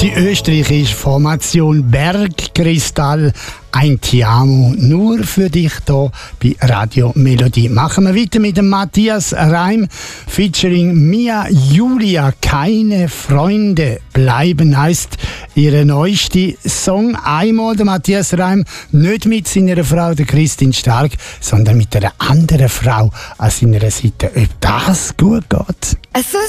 Die österreichische Formation Bergkristall, ein Ti amo, nur für dich hier bei Radio Melodie. Machen wir weiter mit dem Matthias Reim, featuring Mia Julia. Keine Freunde bleiben heisst ihre neueste Song. Einmal der Matthias Reim, nicht mit seiner Frau, der Christine Stark, sondern mit einer anderen Frau an seiner Seite. Ob das gut geht? So